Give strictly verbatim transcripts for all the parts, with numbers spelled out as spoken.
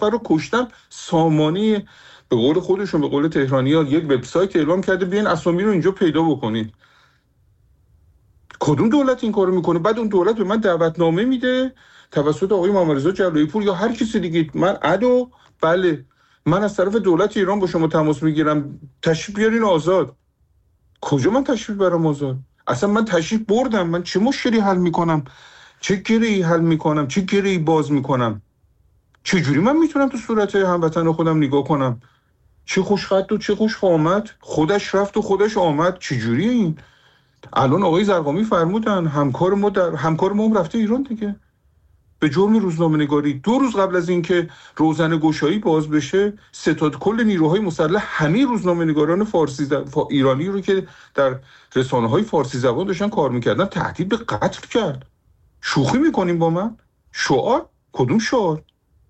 نفر رو کشتن. سامانی به قول خودشون، به قول تهرانی‌ها، یک وبسایت اعلام کرده بیاین اسامی رو اینجا پیدا بکنید. کدوم دولت این کارو میکنه؟ بعد اون دولت به من دعوتنامه میده توسط آقای محمدرضا جلایی پور یا هر کسی دیگه. من ادو بله من از طرف دولت ایران با شما تماس میگیرم، تشریف بیارین آزاد. کجا من تشریف برام آزاد؟ اصلا من تشریف بردم، من چه مشکلی حل میکنم؟ چه گره‌ای حل میکنم؟ چه گره‌ای باز میکنم؟ چه جوری من میتونم تو صورت هموطن خودم نگاه کنم؟ چه خوش خط و چه خوش قامت، خودش رفت و خودش آمد. چه جوری این؟ الان آقای زرقامی فرمودن همکار ما در همکار ما هم رفته ایران دیگه به جرم روزنامه‌نگاری. دو روز قبل از اینکه روزنه گشایی باز بشه، ستاد کل نیروهای مسلح همه روزنامه‌نگاران فارسی زب... فا... ایرانی رو که در رسانه‌های فارسی زبان داشتن کار می‌کردن تهدید به قتل کرد. شوخی می‌کنیم با من؟ شعار؟ کدوم شعار؟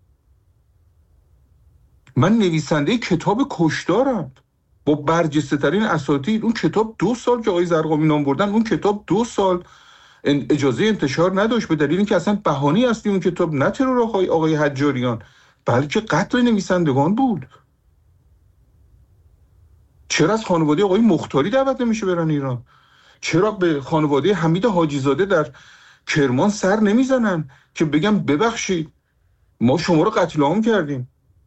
من نویسنده کتاب کشدارم با برجسته ترین اساتید. اون کتاب دو سال که آقای زرقامی نام بردن، اون کتاب دو سال اجازه انتشار نداشت به دلیل اینکه اصلا بهانه‌ای اصلی اون کتاب نه ترور آقای آقای حجاریان بلکه قتل نویسندگان بود. چرا از خانواده آقای مختاری دعوت نمیشه برن ایران؟ چرا به خانواده حمید حاجی زاده در کرمان سر نمیزنن که بگم ببخشید ما شما رو قتل عام کردیم؟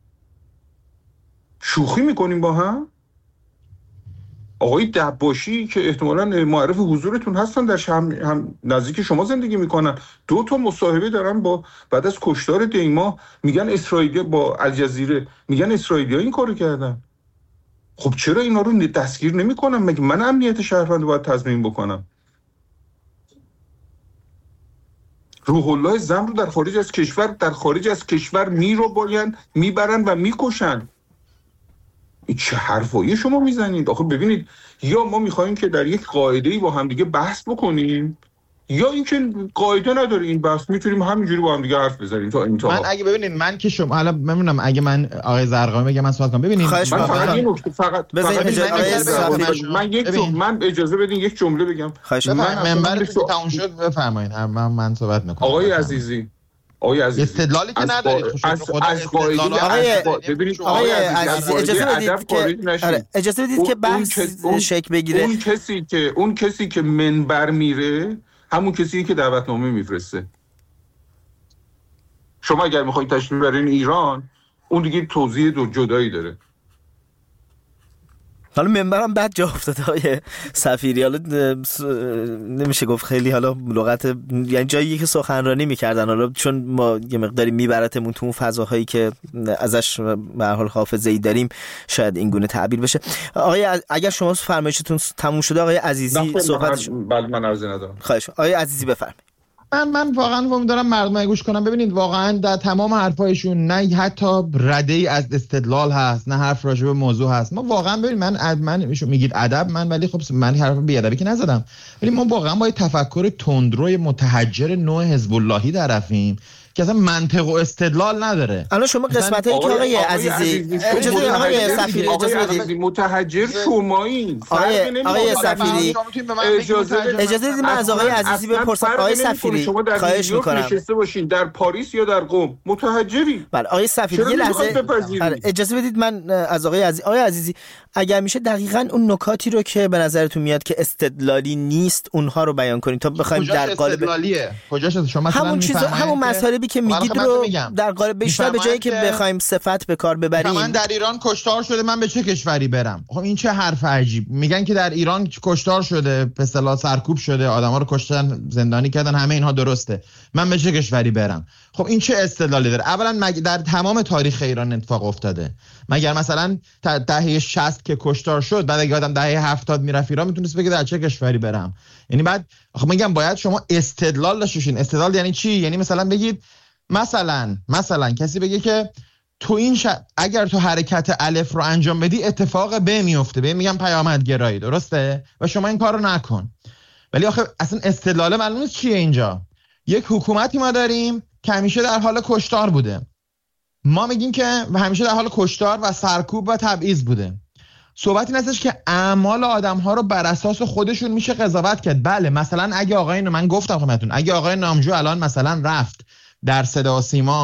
شوخی میکنیم با هم؟ آقای دباشی که احتمالاً معرف حضورتون هستن، در هم, هم نزدیک شما زندگی میکنن، دو تا مصاحبه دارن با بعد از کشتار دیما، میگن اسرائیلی با الجزیره، میگن اسرائیلی‌ها این کارو کردن. خب چرا اینا رو دستگیر نمیکنن؟ مگه من امنیت شهروند باید تضمین بکنم؟ روح الله زم رو در خارج از کشور در خارج از کشور میرو باید میبرن و میکشن. این چه حرفایی شما میزنید؟ آخه ببینید، یا ما میخوایم که در یک قاعده‌ای با هم دیگه بحث بکنیم، یا اینکه قاعده نداره این بحث، میتونیم همینجوری با هم دیگه حرف بزنیم تا انتها. من اگه ببینید من که شما حالا میمونم اگه من آقای زرقامی بگم من سوال کنم، ببینید من فقط یه نکته فقط من یک من اجازه بدین یک جمله بگم. من منبرتون تموم شد بفرمایید. من من صحبت میکنم. آقای عزیزی آقای عزیزی استدلالی که ندارید از از قاعده آقای آقای عزیزی اجازه بدید که اجازه بدید که بحث شکل بگیره. اون کسی که اون کسی که منبر میره همون کسی که دعوتنامه میفرسته. شما اگر میخواید تشریف برین ایران اون دیگه توضیح دو جدایی داره. حالا منبرم بعد جا افتاده های سفیری، حالا نمیشه گفت خیلی حالا لغت، یعنی جایی که سخنرانی میکردن، حالا چون ما یه مقداری میبرتمون تو اون فضاهایی که ازش به هر حال حافظه‌ای داریم شاید این گونه تعبیر بشه. آقای اگر شما فرمایشتون تموم شده آقای عزیزی صحبتش. بله من عرضی ندارم. خواهش آقای عزیزی بفرمایید. من من واقعا امیدوارم مردم گوش کنن. ببینید واقعا در تمام حرفایشون نه حتی رده‌ای از استدلال هست، نه حرف راجع به موضوع هست. ما واقعا ببین من من میگید ادب من، ولی خب من حرف بی ادبی که نزدم، ولی ما واقعا با تفکر تندروی متحجر نوع حزب اللهی طرفیم که اصلا منطق و استدلال نداره. الان شما قسمتایی که آقای عزیزی اجازه آقای سفیری اجازه بدید متحجر شمایین. آقای آقای سفیری اجازه اجازه بدید من از آقای عزیزی بپرسم. آقای سفیری شما در خواهش می‌کنم نشسته باشین در پاریس یا در قم متحجری. بله آقای سفیری یه لحظه اجازه بدید من از آقای عزیزی آقای عزیزی اگر میشه دقیقاً اون نکاتی رو که به نظرتون میاد که استدلالی نیست اونها رو بیان کنید تا بخوایم در قالب استدلالیه. کجاش شما مثلا همون چیز همون مسائلی که میگید رو در قالب بیشتر به جایی که بخوایم صفت به کار ببریم. من در ایران کشتار شده، من به چه کشوری برم؟ خب این چه حرف عجیب. میگن که در ایران کشتار شده، به اصطلاح سرکوب شده، آدما رو کشتن، زندانی کردن، همه اینها درسته. من به چه کشوری برم؟ خب این چه استدلالی داره؟ اولا مگ در تمام تاریخ ایران اتفاق افتاده؟ مگر مثلا دهه شصت که کشتار شد بعد اگه آدم دهه هفتاد میرفت ایران میتونست بگه در چه کشوری برم؟ یعنی بعد خب میگم باید شما استدلال داشته باشین. استدلال یعنی چی؟ یعنی مثلا بگید مثلا مثلا کسی بگه که تو این ش... اگر تو حرکت الف رو انجام بدی اتفاق ب میفته، به میگم پیامدگرایی، درسته؟ و شما این کار رو نکن. ولی آخه اصلا استدلال معلوم نیست چیه اینجا. یک حکومتی ما داریم که همیشه در حال کشتار بوده. ما میگیم که همیشه در حال کشتار و سرکوب و تبعیض بوده. صحبتی نیستش که اعمال آدم‌ها رو بر اساس خودشون میشه قضاوت کرد. بله مثلا اگه آقای من گفتم خدمتتون اگه آقای نامجو الان مثلا رفت در صدا و سیما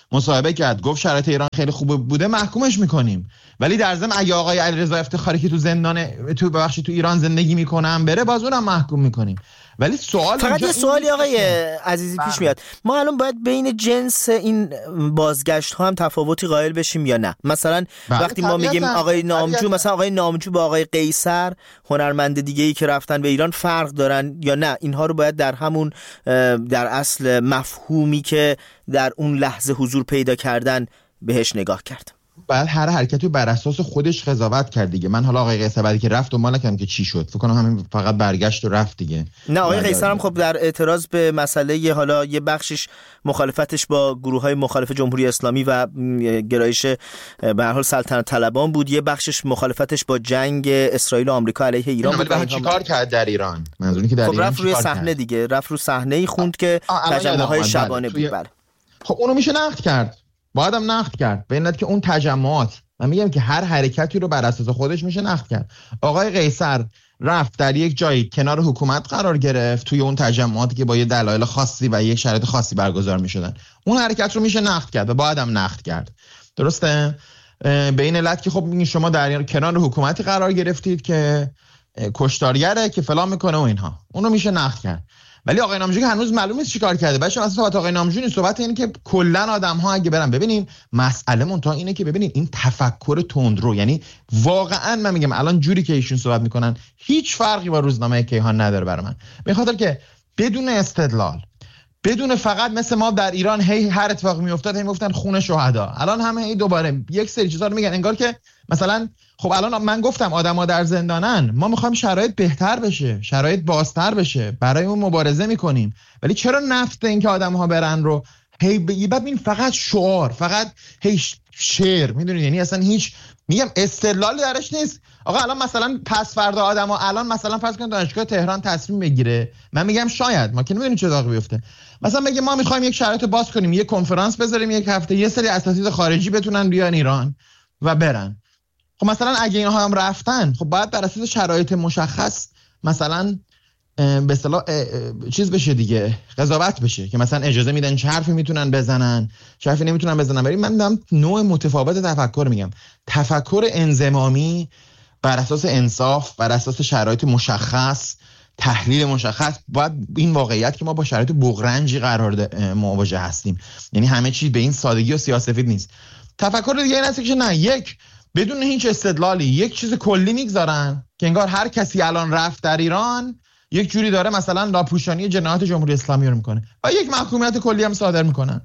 مصاحبه کرد گفت شرایط ایران خیلی خوب بوده، محکومش میکنیم. ولی در ضمن اگه آقای علیرضا افتخاری که تو زندان تو ببخشید تو ایران زندگی میکنن بره، باز اونم محکوم میکنیم. ولی سوال فقط یه سوالی آقای عزیزی پیش میاد، ما الان باید بین جنس این بازگشت ها هم تفاوتی قائل بشیم یا نه؟ مثلا وقتی ما میگیم آقای نامجو، مثلا آقای نامجو با آقای قیصر هنرمند دیگه ای که رفتن به ایران فرق دارن یا نه؟ اینها رو باید در همون در اصل مفهومی که در اون لحظه حضور پیدا کردن بهش نگاه کرد. بعد هر حرکتی بر اساس خودش قضاوت کرد دیگه. من حالا آقای قیصر بعدی که رفت دنبال نکردم که چی شد، فکر کنم همین فقط برگشت و رفت دیگه. نه آقای قیصر هم خب در اعتراض به مسئله، حالا یه بخشش مخالفتش با گروه‌های مخالف جمهوری اسلامی و گرایش به هر حال سلطنت طلبان بود، یه بخشش مخالفتش با جنگ اسرائیل و آمریکا علیه ایران بود. ولی چیکار کرد در ایران؟ منظوری که در خب ایران رفت روی صحنه دیگه، رفت رو صحنه‌ای خوند که تجمع‌های شبانه بود. بله خب اونو میشه نقد کرد، باید هم نقد کرد. به علت که اون تجمعات، من میگم که هر حرکتی رو بر اساس خودش میشه نقد کرد. آقای قیصر رفت در یک جایی کنار حکومت قرار گرفت توی اون تجمعاتی که با یه دلایل خاصی و یک شرایط خاصی برگزار میشدن، اون حرکت رو میشه نقد کرد و باید هم نقد کرد. درسته؟ به این علت که خب شما در کنار حکومتی قرار گرفتید که کشتارگره که فلان میکنه و اینها، اونو میشه نقد کرد. ولی آقای نامجو که هنوز معلوم نیست چیکار کرده. بچه‌ها اصلا صحبت آقای نامجو نیست، صحبت اینه که کلا آدم‌ها اگه برن ببینین، مسئله منتها اینه که ببینین این تفکر تندرو، یعنی واقعا من میگم الان جوری که ایشون صحبت میکنن هیچ فرقی با روزنامه کیهان نداره برای من، به خاطر که بدون استدلال، بدون فقط مثل ما در ایران هی هر اتفاقی میافتاد هی میگفتن خون شهدا، الان همه هی دوباره یک سری چیزا رو میگن انگار که مثلا خب الان من گفتم آدما در زندانن، ما میخوایم شرایط بهتر بشه، شرایط بازتر بشه، برای اون مبارزه میکنیم، ولی چرا نفت این که آدم‌ها برن رو هی بعد این فقط شعار، فقط هی شعر، میدونید، یعنی اصلا هیچ میگم استدلالی درش نیست. آقا الان مثلا پس فردا آدما الان مثلا فرض کنید دانشگاه تهران تصمیم بگیره، من میگم شاید، ما که نمیدونیم چه اتفاقی بیفته، مثلا بگه ما میخوایم یک شرایط باز کنیم، یک کنفرانس بذاریم یک هفته، یه سری اساتید خارجی بتونن بیان ایران و برن. خب مثلا اگه اینها هم رفتن، خب باید بر اساس شرایط مشخص مثلا به اصطلاح چیز بشه دیگه، قضاوت بشه که مثلا اجازه میدن چه حرفی میتونن بزنن، چه حرفی نمیتونن بزنن. ولی من دارم نوع متفاوت تفکر میگم، تفکر انضمامی بر اساس انصاف، بر اساس شرایط مشخص، تحلیل مشخص. باید این واقعیت که ما با شرایط بغرنجی قرار مواجه هستیم، یعنی همه چی به این سادگی و سیاه‌سفید نیست. تفکر دیگه این است که نه، یک بدون هیچ استدلالی یک چیز کلی میگذارن که انگار هر کسی الان رفت در ایران یک جوری داره مثلا لاپوشانی جنایات جمهوری اسلامی رو میکنه و یک محکومیت کلی هم صادر میکنن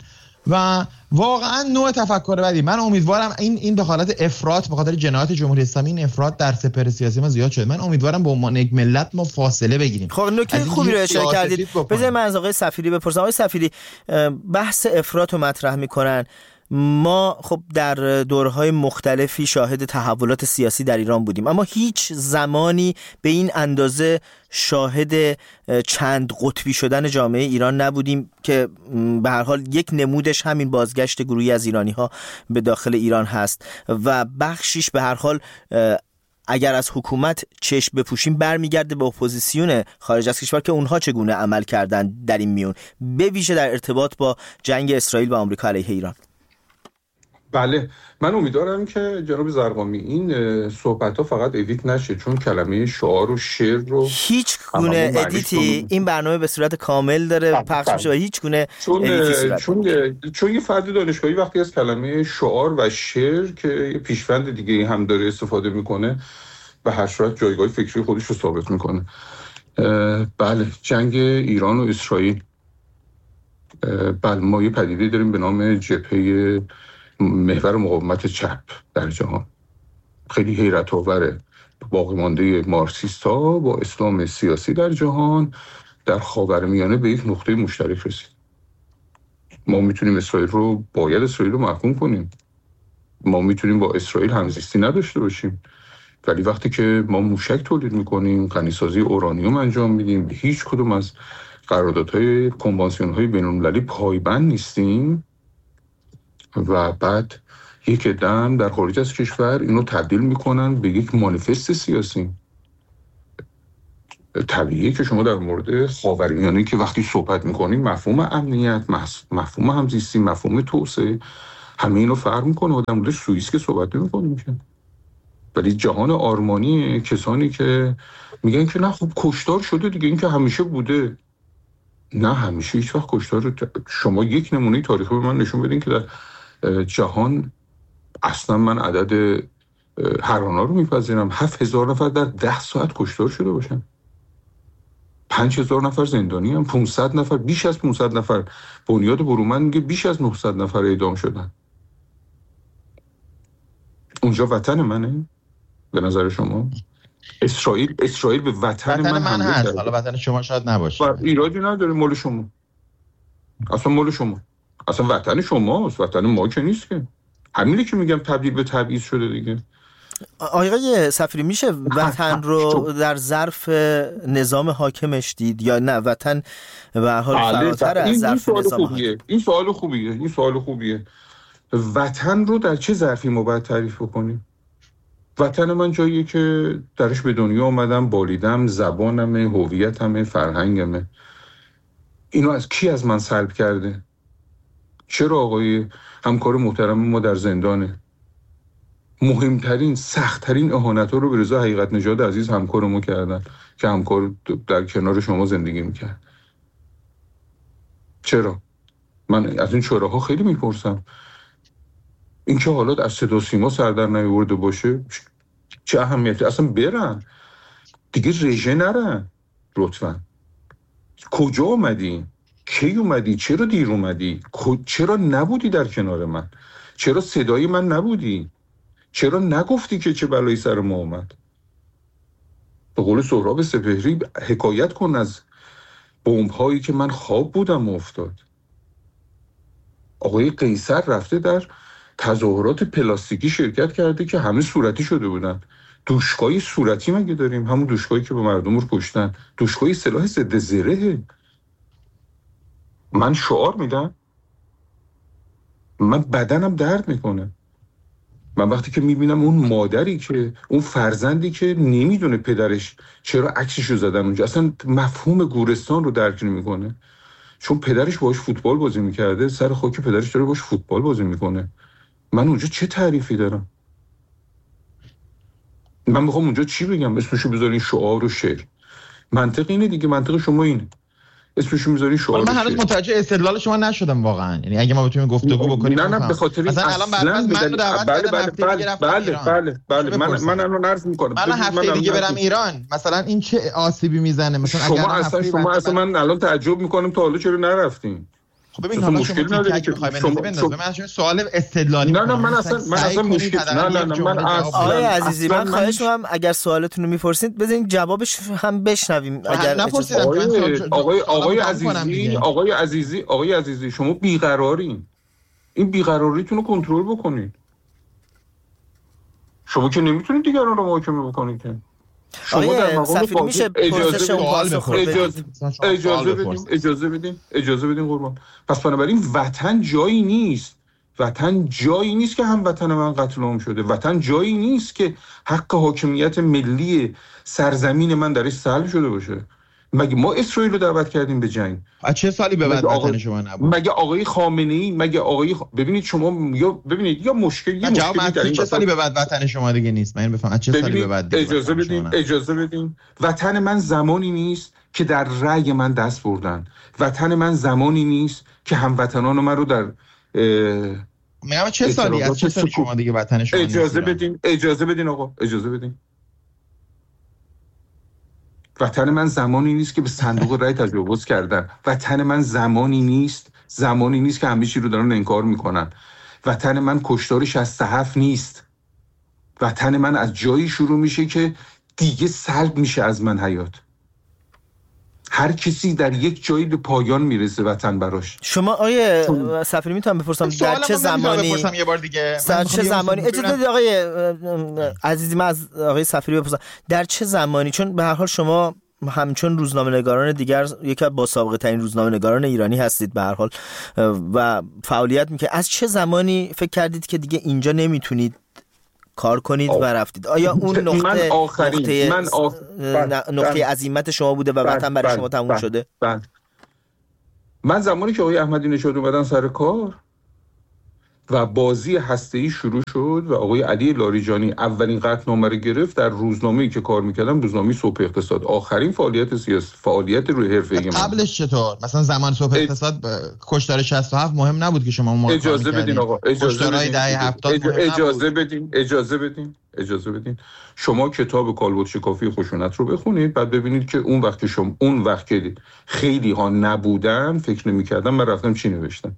و واقعا نوع تفکر بدی. من امیدوارم این این به حالت افراط به خاطر جنایات جمهوری اسلامی، این افراط در سپهر سیاسی ما زیاد شده. من امیدوارم به عنوان یک ملت ما فاصله بگیریم. خب نکته خوبی رو اشاره کردید. بذارید من از آقای صفیری بپرسم. آقای صفیری، بحث افراط رو مطرح میکنن. ما خب در دورهای مختلفی شاهد تحولات سیاسی در ایران بودیم، اما هیچ زمانی به این اندازه شاهد چند قطبی شدن جامعه ایران نبودیم که به هر حال یک نمودش همین بازگشت گروهی از ایرانی‌ها به داخل ایران هست و بخشیش به هر حال اگر از حکومت چشم بپوشیم برمیگرده به اپوزیسیون خارج از کشور که اونها چگونه عمل کردن در این میون، به ویژه در ارتباط با جنگ اسرائیل و آمریکا علیه ایران. بله، من امیدوارم که جناب زرقامی این صحبت ها فقط ادیت نشه، چون کلمه شعار و شعر رو هیچ گونه ادیتی این برنامه به صورت کامل داره پخش میشه و هیچ گونه ادیتی صورت چون چون یه فرد دانشگاهی وقتی از کلمه شعار و شعر که یه پیشوند دیگه هم داره استفاده میکنه، به هر صورت جایگاه فکری خودش رو ثابت میکنه. بله، جنگ ایران و اسرائیل، بله ما یه پدیده داریم به نام جبهه محور مقاومت چپ در جهان. خیلی حیرت آوره، باقی مانده مارکسیست‌ها با اسلام سیاسی در جهان در خاورمیانه به یک نقطه مشترک رسید. ما میتونیم اسرائیل رو باید اسرائیل رو محکوم کنیم، ما میتونیم با اسرائیل همزیستی نداشته باشیم، ولی وقتی که ما موشک تولید میکنیم، غنیسازی اورانیوم انجام میدیم، به هیچ کدوم از قراردادهای کنوانسیون‌های بین‌المللی پایبند نیستیم و بعد یک عده‌ام در خارج از کشور اینو تبدیل میکنن به یک مانیفست سیاسی. طبیعیه که شما در مورد خاورمیانه که وقتی صحبت میکنید مفهوم امنیت، مفهوم همزیستی، مفهوم توسعه، همه اینو فرق میکنه. آدم مورد سوئیس که صحبت نمیکنیم که، ولی جهان آرمانی کسانی که میگن که نه خب کشتار شده دیگه، این که همیشه بوده. نه همیشه هیچ وقت کشتار. شما یک نمونه تاریخی به من نشون بدین که در جهان اصلا من عدد هرانا رو میپذیرم هفت هزار نفر در ده ساعت کشتار شده باشن، پنج هزار نفر زندانی هم، پانصد نفر، بیش از پانصد نفر. بنیاد برومند میگه بیش از نهصد نفر اعدام شدن. اونجا وطن منه به نظر شما؟ اسرائیل اسرائیل به وطن, وطن من, من هست، حالا وطن شما شاید نباشه. ایرادی نداره، مال شما، اصلا مال شما، اصلا وطن شماست، وطن ما که نیست که. همینه که میگم تبدیل به تبعیض شده دیگه. آقای صفری میشه وطن رو در ظرف نظام حاکمش دید یا نه وطن به هر حال فراتر از ظرف نظام حاکم؟ این سوال خوبیه، این سوال خوبیه. وطن رو در چه ظرفی ما باید تعریف بکنیم؟ وطن من جاییه که درش به دنیا آمدم، بالیدم، زبانمه، هویتمه، فرهنگمه. اینو از کی از من سلب کرده؟ چرا آقای همکار محترم ما در زندانه؟ مهمترین سختترین اهانت‌ها رو به رضا حقیقت نژاد عزیز همکار ما کردن که همکار در کنار شما زندگی میکرد. چرا؟ من از این چراها خیلی میپرسم. این که حالات از صدا سیما سر در نیاورده باشه چه اهمیتی؟ اصلا برن دیگه، رژه نرن لطفا. کجا اومدی؟ کی اومدی؟ چرا دیر اومدی؟ چرا نبودی در کنار من؟ چرا صدای من نبودی؟ چرا نگفتی که چه بلایی سر ما اومد؟ به قول سهراب سپهری حکایت کن از بمب‌هایی که من خواب بودم و افتاد. آقای قیصر رفته در تظاهرات پلاستیکی شرکت کرده که همه صورتی شده بودن. دوشکای صورتی مگه داریم؟ همون دوشکایی که به مردم رو کشتن. دوشکای سلاح ضد زره. من شعار میدم، من بدنم درد میکنه. من وقتی که میبینم اون مادری که اون فرزندی که نمیدونه پدرش چرا عکسشو زدن اونجا، اصلا مفهوم گورستان رو درک نمیکنه، چون پدرش باهاش فوتبال بازی میکرده، سر خاک پدرش داره باهاش فوتبال بازی میکنه. من اونجا چه تعریفی دارم؟ من میخوام اونجا چی بگم؟ اسمشو بذارین شعار و شعر. منطق اینه دیگه، منطق شما اینه، اسمشو میذارین شعار. من هنوز متوجه استدلال شما نشدم واقعا. یعنی اگه ما بتونیم گفتگو بکنیم. نه نه به خاطر این مثلا الان بعد من رو دعوت بله کردن بله هفته دیگه رفتم بله ایران. بله بله من من الان عرض میکنم من هفته دیگه برم ایران، مثلا این چه آسیبی میزنه؟ مثلا شما اگر اصلا شما اصلا من الان تعجب میکنم تا حالا چرا نرفتین؟ خب ببین حالا مشکل نداره که شما بندازه. من اصلا سوال استدلالی نه نه من اصلا من اصلا مشکل نه نه نه من اصلا آقای عزیزی من خواهش می‌کنم اگر سوالتون رو میپرسید بزنین جوابش هم بشنویم. اگر نپرسیدم آقای آقای عزیزی آقای عزیزی آقای عزیزی شما بیقرارین، این بیقراریتون رو کنترل بکنید. شما که نمیتونید دیگران رو محاکمه بکنید که. آقای صفری میشه پرسش اون پاسخ اجازه اجازه بدین اجازه بدین اجازه بدین قربان. پس بنابراین وطن جایی نیست، وطن جایی نیست که هم وطن من قتل عام شده، وطن جایی نیست که حق حاکمیت ملی سرزمین من درش سلب شده باشه. مگه ما اسرائیل رو دعوت کردیم به جنگ؟ از چه سالی به بعد وطن شما نبود؟ مگه آقای خامنه‌ای مگه آقای خ... ببینید شما یا ببینید یا مشکل یا مشکلی در این چه سالی به بعد وطن شما دیگه نیست؟ من بفهم از چه سالی به بعد اجازه بدین اجازه بدین وطن من زمانی نیست که در رأی من دست بردن. وطن من زمانی نیست که هموطنان من رو در میگم چه سالی از چه سالی شما دیگه وطن شما نیست؟ اجازه بدین اجازه بدین آقا اجازه بدین. وطن من زمانی نیست که به صندوق رای تجاوز کردن. وطن من زمانی نیست زمانی نیست که همه چی رو دارن انکار میکنن. وطن من کشتار شصت و هفت نیست. وطن من از جایی شروع میشه که دیگه سلب میشه از من حیات. هر کسی در یک جایی به پایان میرسه وطن براش. شما آیه صفری میتونم بپرسم در چه زمانی بپرسم یه بار دیگه در چه زمانی اجازه بدید آقای عزیزی من از آقای صفری بپرسم در چه زمانی، چون به هر حال شما همچون روزنامه‌نگاران دیگر یکی از با سابقه ترین روزنامه‌نگاران ایرانی هستید به هر حال و فعالیت میکنید، از چه زمانی فکر کردید که دیگه اینجا نمیتونید کار کنید و رفتید. آیا اون نقطه من آخرین نقطه من آخ... نقطه عزیمت شما بوده و وطن برای بند. شما تموم بند. شده؟ بند. من زمانی که آقای احمدی نژاد اومدن سر کار و بازی هسته‌ای شروع شد و آقای علی لاریجانی اولین قطعنامه رو گرفت، در روزنامه‌ای که کار می‌کردم، روزنامه صبح اقتصاد، آخرین فعالیت سیاسی، فعالیت روی حرفه‌ای من. قبلش چطور؟ مثلا زمان صبح اقتصاد کشتار شصت و هفت مهم نبود که شما ما اجازه بدین آقا، اجازه بدین دهه هفتاد اجازه بدین اجازه بدین اجازه بدین شما کتاب کالبد شکافی خشونت رو بخونید، بعد ببینید که اون وقت شما اون وقت که خیلی ها نبودن فکر نمی‌کردم من رفتم چی نوشتم.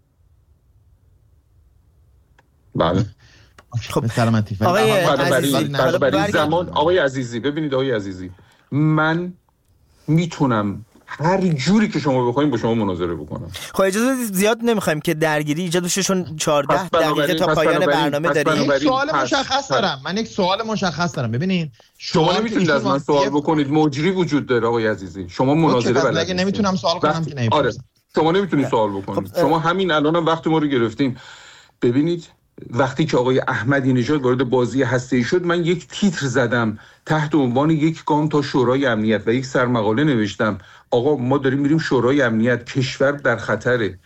بله. خب سلامتی. آقای عزیزی برای زمان آقای عزیزی ببینید آقای عزیزی، من میتونم هر جوری که شما بخواید با شما مناظره بکنم. خب اجازه بدید زیاد نمیخوایم که درگیری ایجاد بشه، چون چهارده دقیقه تا پایان برنامه داریم. یک سوال مشخص دارم. من یک سوال مشخص دارم. ببینید شما نمیتونید از من سوال بکنید، مجری وجود داره آقای عزیزی. شما مناظره بلدید. اگه نمیتونم سوال کنم که نمیپرسم. آره. شما نمیتونید سوال بکنید. خب شما همین الانم وقت ما رو گرفتین. ببینید وقتی که آقای احمدی نژاد وارد بازی هسته‌ای شد، من یک تیتر زدم تحت عنوان یک گام تا شورای امنیت و یک سرمقاله نوشتم آقا ما داریم میریم شورای امنیت، کشور در خطره.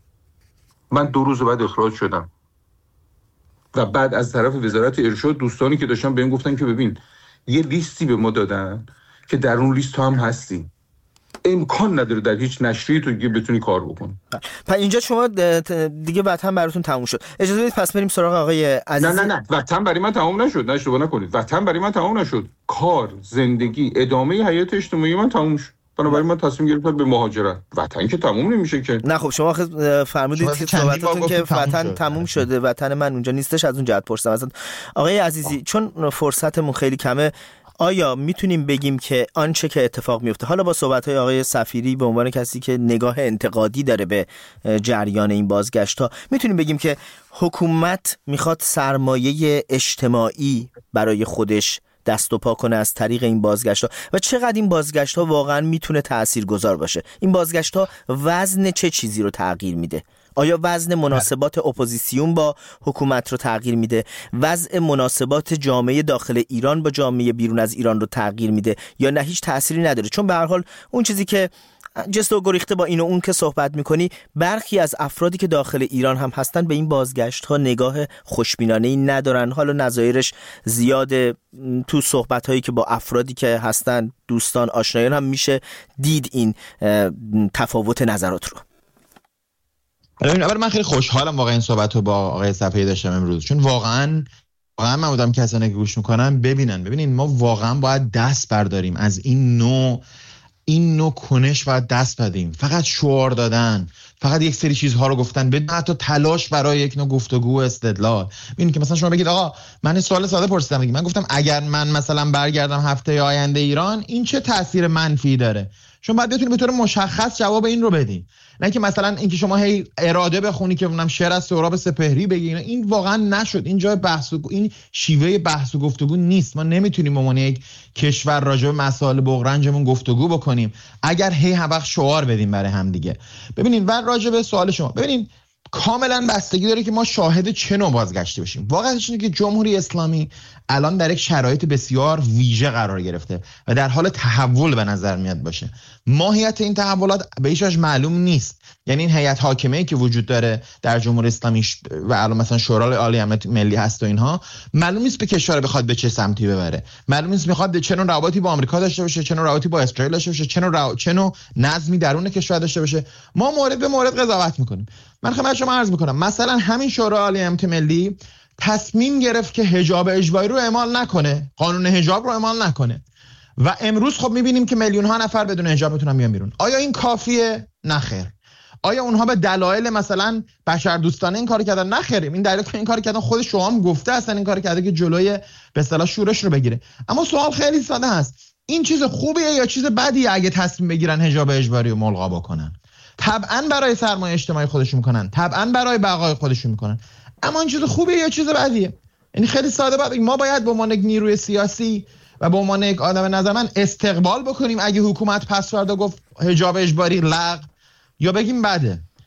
من دو روز بعد اخراج شدم و بعد از طرف وزارت ارشاد دوستانی که داشتن بهم گفتن که ببین یه لیستی به ما دادن که در اون لیست هم هستی، امکان نداره در هیچ نشریه تو دیگه بتونی کار بکنی. پس اینجا شما دیگه وطن براتون تموم شد. اجازه بدید پس بریم سراغ آقای عزیزی. نه نه نه وطن برای من تموم نشد، نه اشتباه نکنید، وطن برای من تموم نشد. کار، زندگی، ادامه حیات اجتماعی من تموم شد. بنابراین من تصمیم گرفتم به مهاجرت. وطن که تموم نمیشه که. نه خب شما فرمودید که صحبتاتون که وطن تموم شده، وطن من اونجا نیستش، از اون جهت پرسیدم ازت. آقای عزیزی چون فرصتمون خیلی کمه، آیا میتونیم بگیم که آنچه که اتفاق میفته، حالا با صحبت‌های آقای صفیری به عنوان کسی که نگاه انتقادی داره به جریان این بازگشت‌ها، میتونیم بگیم که حکومت میخواد سرمایه اجتماعی برای خودش دست و پا کنه از طریق این بازگشت‌ها و چقدر این بازگشت‌ها واقعا میتونه تاثیرگذار باشه؟ این بازگشت‌ها وزن چه چیزی رو تغییر میده؟ آیا وزن مناسبات اپوزیسیون با حکومت رو تغییر میده؟ وضع مناسبات جامعه داخل ایران با جامعه بیرون از ایران رو تغییر میده یا نه هیچ تأثیری نداره؟ چون به هر حال اون چیزی که جست و گریخته با این و اون که صحبت میکنی، برخی از افرادی که داخل ایران هم هستن به این بازگشت ها نگاه خوشبینانه‌ای ندارن. حالا نظایرش زیاده، تو صحبت هایی که با افرادی که هستن دوستان آشنایان هم میشه دید این تفاوت نظرات رو. اول من خیلی خوشحالم واقعا این صحبت رو با آقای صفحه‌ای داشتم امروز، چون واقعا واقعا من بودم کسانی که گوش میکنن ببینن ببینین ما واقعا باید دست برداریم از این نوع این نوع کنش، باید دست بدیم. فقط شعار دادن، فقط یک سری چیزها رو گفتن بدون حتی تلاش برای یک نوع گفتگو و استدلال. ببینید که مثلا شما بگید آقا من این سوال ساده پرسیدم، من گفتم اگر من مثلا برگردم هفته آینده ایران این چه تاثیر منفی داره؟ شما باید بتونید به طور مشخص جواب این رو بدین، نه که مثلا اینکه شما هی اراده بخونی که اونم شعر از سهراب سپهری بگی. این واقعا نشد، این جای بحث و این شیوه بحث و گفتگو نیست. ما نمیتونیم به عنوان یک کشور راجع به مسائل بغرنجمون گفتگو بکنیم اگر هی هر وقت شعار بدیم برای هم دیگه. ببینید و راجع به سوال شما، ببینید کاملا بستگی داره که ما شاهد چه نوع بازگشتی باشیم. واقعیتش اینه که جمهوری اسلامی الان در یک شرایط بسیار ویژه قرار گرفته و در حال تحول به نظر میاد باشه. ماهیت این تحولات به هیچ وجه معلوم نیست. یعنی این هیئت حاکمه‌ای که وجود داره در جمهوری اسلامی و الان مثلا شورای عالی امنیت ملی هست و اینها، معلوم نیست به کشور بخواد به چه سمتی ببره. معلوم نیست میخواد چه نوع روابطی با آمریکا داشته باشه، چه نوع روابطی با اسرائیل داشته باشه، چه نوع رو... چه نوع نظمی درون کشور داشته باشه. ما مورد به مورد قضاوت میکنیم. من خدمت شما عرض میکنم مثلا همین شورای عالی امنیت ملی تصمیم گرفت که حجاب اجباری رو اعمال نکنه، قانون حجاب رو اعمال نکنه و امروز خب میبینیم که میلیون ها نفر بدون حجاب میتونن بیان بیرون. آیا این کافیه؟ نه خیر. آیا اونها به دلایل مثلا بشردوستانه این کارو کردن؟ نه خیر. این دلیل که این کارو کردن خود شما هم گفته هستن این کارو کرده که جلوی به اصطلاح شورش رو بگیره. اما سوال خیلی ساده هست، این چیز خوبیه یا چیز بدیه اگه تصمیم بگیرن حجاب اجباری رو ملغا بکنن؟ طبعا برای سرمایه اجتماعی خودشون میکنن، طبعا برای بقای خودشون میکنن، اما این چیز خوبیه یا چیز بدیه؟ یعنی خیلی ساده بود. ما باید به عنوان یک نیروی سیاسی و به عنوان یک آدم نظر من استقبال بکنیم اگه حکومت پسورد گفت حجاب اجباری لغو، یا بگیم بده.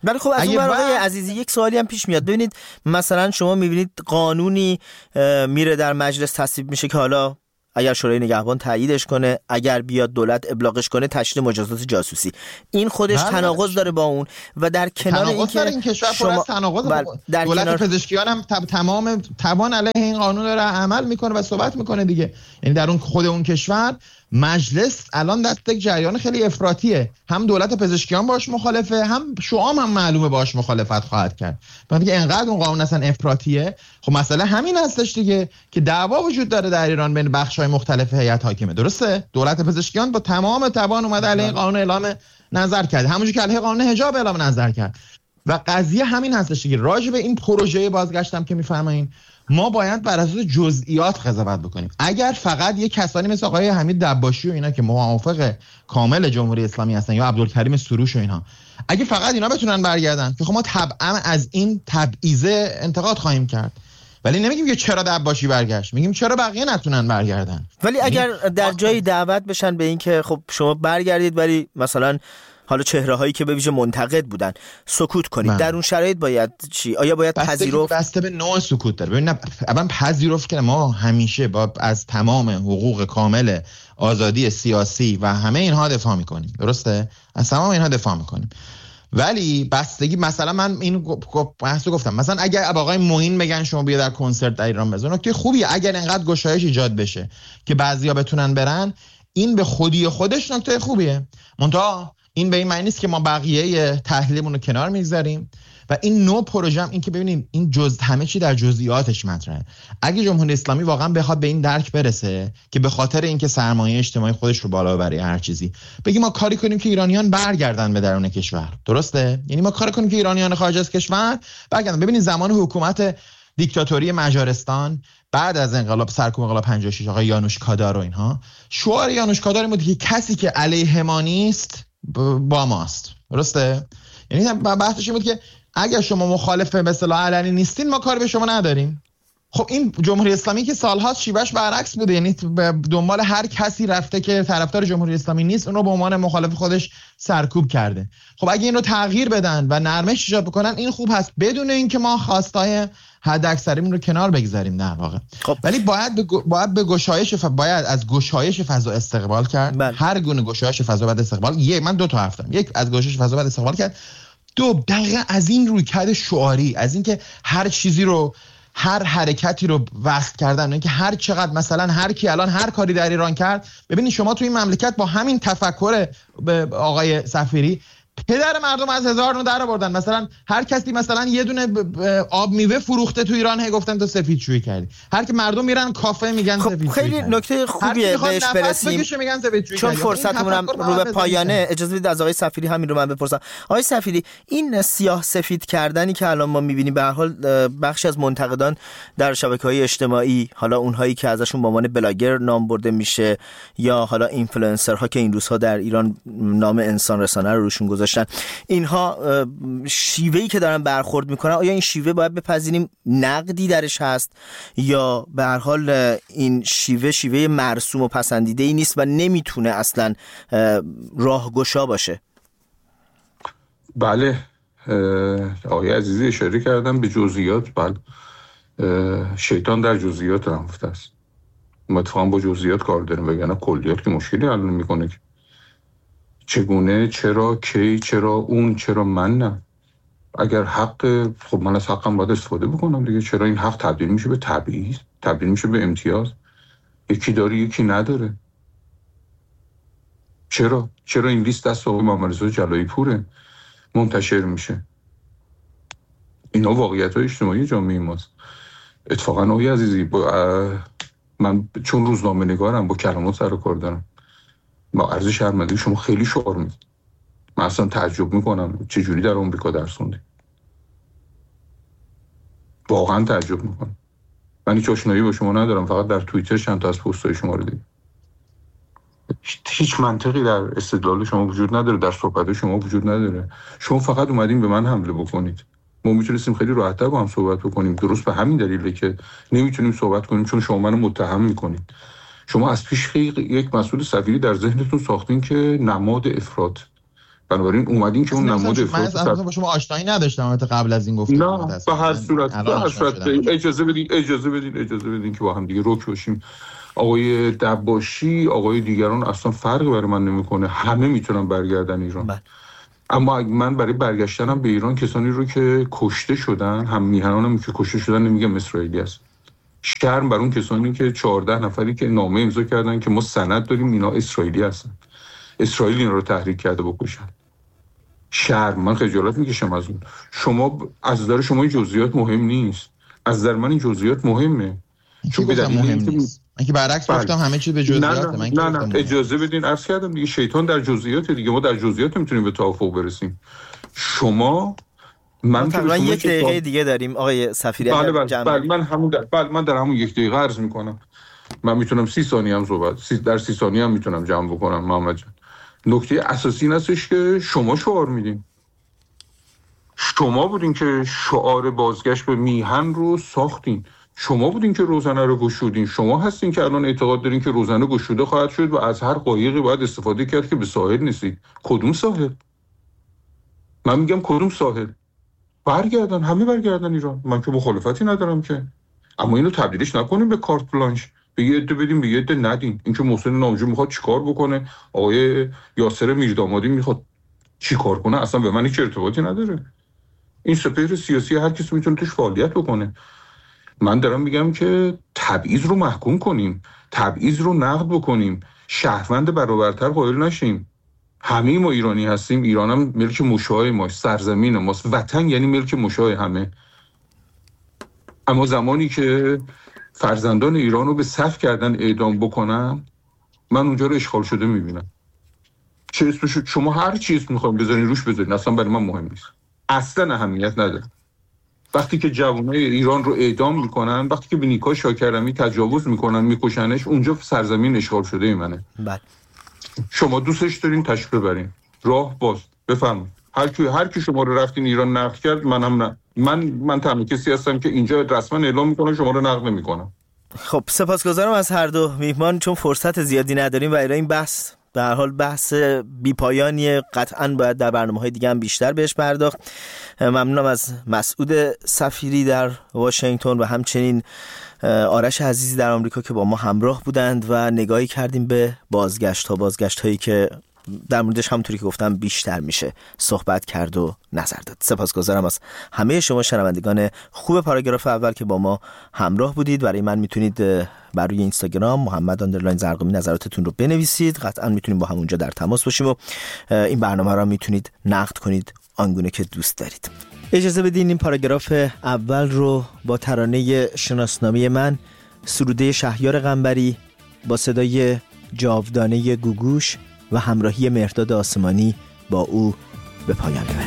ولی خب از اون برای آقای عزیزی یک سوالی هم پیش میاد. ببینید مثلا شما میبینید قانونی میره در مجلس تصویب میشه که حالا اگر شورای نگهبان تاییدش کنه، اگر بیاد دولت ابلاغش کنه، تشدید مجازات جاسوسی، این خودش تناقض داره با اون. و در کنار این که این کشور شما تناقض بل... در دولت کنار... پزشکیان هم تب... تمام توان علیه این قانون داره عمل میکنه و صحبت میکنه دیگه. یعنی در اون خود اون کشور مجلس الان دست یک جریان خیلی افراطیه، هم دولت پزشکیان باش مخالفه، هم شعام هم معلومه باش مخالفت خواهد کرد. بعد که انقدر اون قانون اصلا افراطیه، خب مسئله همین هستش دیگه که دعوا وجود داره در ایران بین بخش‌های مختلف هیئت حاکمه. درسته؟ دولت پزشکیان با تمام توان اومده علیه قانون اعلام نظر کرد، همونجوری که علیه قانون حجاب اعلام نظر کرد. و قضیه همین هستش دیگه. راجع به این پروژه بازگشتم که میفرمایین، ما باید بر اساس جزئیات قضاوت بکنیم. اگر فقط یک کسانی مثل آقای حمید دباشی و اینا که موافق کامل جمهوری اسلامی هستن یا عبدالکریم سروش و اینا، اگه فقط اینا بتونن برگردن که خب ما طبعا از این تبعیض انتقاد خواهیم کرد، ولی نمیگیم که چرا دباشی برگشت، میگیم چرا بقیه نتونن برگردن. ولی اگر در جایی دعوت بشن به این که خب شما برگردید ولی مثلا حالا چهره هایی که به ویژه منتقد بودن سکوت کنید، من. در اون شرایط باید چی؟ آیا باید پذیرفت؟ بسته به نوع سکوت داره. ببین اول پذیرفت که ما همیشه با از تمام حقوق کامل آزادی سیاسی و همه اینها دفاع میکنیم، درسته؟ از تمام اینها دفاع میکنیم، ولی بستگی مثلا من این بحثو گفتم، مثلا اگر آقای معین بگن شما بیا در کنسرت در ایران بزن، نکته خوبیه. اگر انقدر گشایش ایجاد بشه که بعضیا بتونن برن، این به خودی خودش نکته خوبیه. منتها این به این معنی نیست که ما بقیه تحلیلمون رو کنار میگذاریم. و این نوع پروژه هم این که ببینیم این جز همه چی در جزئیاتش مطرحه. اگه جمهوری اسلامی واقعا بخواد به این درک برسه که به خاطر اینکه سرمایه اجتماعی خودش رو بالا ببره هر چیزی، بگیم ما کاری کنیم که ایرانیان برگردن به درون کشور، درسته؟ یعنی ما کاری کنیم که ایرانیان خارج از کشور برگردن. ببینید زمان حکومت دیکتاتوری مجارستان بعد از انقلاب سرکوب انقلاب پنجاه و شش آقای یانوش کادار و اینها، شعار یانوش کادار بود که کسی که علیه ما نیست با ماست، درسته؟ یعنی بحثش این بود که اگر شما مخالف به اصطلاح علنی نیستین ما کار به شما نداریم. خب این جمهوری اسلامی که سال‌هاست شیوهش برعکس بوده، یعنی دنبال هر کسی رفته که طرفدار جمهوری اسلامی نیست اون رو به عنوان مخالف خودش سرکوب کرده. خب اگه این رو تغییر بدن و نرمش ایجاد بکنن این خوب هست، بدون اینکه ما خواستای حد اکثریمون رو کنار بگذاریم در واقع. خب. ولی باید به باید به گشایش ف... باید از گشایش فضا استقبال کرد. بله. هر گونه گشایش فضا بعد استقبال. یک من دو تا حرف دارم. یک از گشایش فضا بعد استقبال کرد. دو دقیقاً از این رویکرد شعاری، از اینکه هر چیزی رو هر حرکتی رو وقت کردن، اینکه هر چقدر مثلا هر کی الان هر کاری در ایران کرد. ببینید شما تو این مملکت با همین تفکر به آقای صفیری پدر مردم از هزار نو در آوردن. مثلا هر کسی مثلا یه دونه آب میوه فروخته تو ایران، هی گفتن تو سفیدشویی کردی. هر کی مردم میرن کافه میگن خب سفیدشویی. خیلی نکته خوبیه بهش برسیم چون فرصتمون هم رو به پایانه. اجازه بدید از آقای صفیری همین رو من بپرسم. آقای صفیری، این سیاه سفید کردنی که الان ما میبینیم، به هر حال بخشی از منتقدان در شبکه‌های اجتماعی، حالا اونهایی که ازشون به عنوان بلاگر نام برده میشه یا حالا اینفلوئنسرها که این روزها در ایران نام انسان رسانه رو روشون گذاشتن، اینها شیوهی که دارن برخورد میکنن، آیا این شیوه باید بپذیریم نقدی درش هست یا به هر حال این شیوه شیوه مرسوم و پسندیده ای نیست و نمیتونه اصلا راهگشا باشه؟ بله، آقای عزیزی اشاره کردم به جزئیات. بله، شیطان در جزئیات رفته است. ما اتفاقا با جزئیات کار داریم، وگرنه کلیات که مشکلی حل نمیکنه. چگونه، چرا، کی، چرا اون، چرا من نه؟ اگر حق، خب من از حقم باید استفاده بکنم دیگه. چرا این حق تبدیل میشه به تبعیض، تبدیل میشه به امتیاز؟ یکی داره یکی نداره. چرا چرا این لیست دست آقای محمدرضا جلایی پوره منتشر میشه؟ اینا واقعیت‌های اجتماعی جامعه ماست. اتفاقا آقای عزیزی با من چون روزنامه نگارم با کلمات سر و کار دارم، با عرض شرمندگی شما خیلی شعار میدید. من اصلا تعجب میکنم چجوری در آمریکا درس خوندی. واقعا تعجب میکنم. من هیچ آشنایی با شما ندارم، فقط در توییتر چند تا از پست‌های شما رو دیدم. هیچ منطقی در استدلال شما وجود نداره، در صحبت شما وجود نداره. شما فقط اومدین به من حمله بکنید. ما میتونستیم خیلی راحت‌تر با هم صحبت بکنیم. درست به همین دلیله که نمیتونیم صحبت کنیم، چون شما منو متهم میکنید. شما از پیش یک مسئول صفیری در ذهنتون ساختین که نماد افراط، بنابراین اومدین که اون نماد من اصلا با شما آشنایی نداشتم البته قبل از این گفتم. نه به هر صورت به هر صورت اجازه بدین اجازه بدین اجازه بدین که با هم دیگه رک باشیم. آقای دباشی، آقای دیگران اصلا فرقی برای من نمیکنه، همه میتونن برگردن ایران. بله. اما من برای برگشتنم به ایران کسانی رو که کشته شدن، هم میهنانم که کشته شدن، نمیگم اسرائیلی است. شرم بر اون کسانی که چهارده نفری که نامه امضا کردن که ما سند داریم اینا اسرائیلی هستن، اسرائیل اینا رو تحریک کرده بکشن. شرم. من خجالت میکشم از اون. شما از نظر شما این جزئیات مهم نیست، از نظر من این جزئیات مهمه. چون به دلیل اینکه من که برعکس گفتم همه چی به جزئیات. نه نه, نه, نه. اجازه بدین عرض کردم دیگه، شیطان در جزئیات دیگه، ما در جزئیات میتونیم به توافق برسیم. شما من تقریبا یک دقیقه دیگه داریم آقای سفیری. بله بله, بله من همون در بله من در همون یک دقیقه عرض میکنم. من میتونم سی ثانیه هم صحبت سی در سی ثانیه هم میتونم جمع بکنم. محمد جان، نکته اساسی این هستش که شما شعار میدین. شما بودین که شعار بازگشت به میهن رو ساختین. شما بودین که روزنه رو گشودین. شما هستین که الان اعتقاد دارین که روزنه گشوده خواهد شد و از هر قایقی باید استفاده کرد که به ساحل نیستید. کدوم ساحل؟ من میگم کدوم ساحل؟ برگردن، همه برگردن ایران. من که مخالفتی ندارم که، اما اینو تبدیلش نکنیم به کارت بلانش، به یه عده بدیم به یه عده ندین. این که محسن نامجو میخواد چیکار بکنه، آقای یاسر میردامادی میخواد چیکار کنه، اصلا به من هیچ ارتباطی نداره. این سپهر سیاسی هر کسی میتونه توش فعالیت بکنه. من دارم میگم که تبعیض رو محکوم کنیم، تبعیض رو نقد بکنیم، شهروند برابرتر قائل نشیم. همه ما ایرانی هستیم، ایران هم ملک مشاهای ماست، سرزمین ماست، وطن یعنی ملک مشاهای همه. اما زمانی که فرزندان ایران رو به صف کردن اعدام بکنن، من اونجا رو اشغال شده میبینم. چه اسمشو شما هر چی اسم میخوایم بذارین روش بذارین، اصلا برای من مهم نیست، اصلا اهمیت نداره. وقتی که جوانای ایران رو اعدام میکنن، وقتی که به نیکا شاکرمی تجاوز میکنن، میکشنش، اونجا سرزمین اشغال شده ای منه. بله. شما دوستش دارین تشریف ببرین، راه باز، بفرمایید. هر کی هر کی شما رو رفتین ایران نقد کرد، منم نه. من من تنها کسی هستم که اینجا رسما اعلام میکنم شما رو نقد نمیکنم. خب سپاسگزارم از هر دو میهمان، چون فرصت زیادی نداریم و این بحث به هر حال بحث بی‌پایانیه، قطعاً باید در برنامه‌های دیگه هم بیشتر بهش پرداخت. ممنونم از مسعود سفیری در واشنگتن و همچنین آرش عزیزی در آمریکا که با ما همراه بودند و نگاهی کردیم به بازگشت ها بازگشت هایی که در موردش همونطوری که گفتم بیشتر میشه صحبت کرد و نظر داد. سپاسگزارم از همه شما شنوندگان خوب پاراگراف اول که با ما همراه بودید. برای من میتونید بر روی اینستاگرام محمد آندرلاین زرقمی نظراتتون رو بنویسید، قطعا میتونیم با هم اونجا در تماس باشیم و این برنامه رو میتونید نقد کنید آنگونه که دوست دارید. اجازه بدین این پاراگراف اول رو با ترانه شناسنامه من، سروده شهریار قنبری با صدای جاودانه گوگوش و همراهی مهرداد آسمانی با او به پایان ببریم.